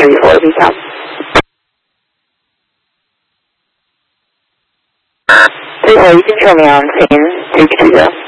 34 VTOL. 34, you can show me on scene, 320.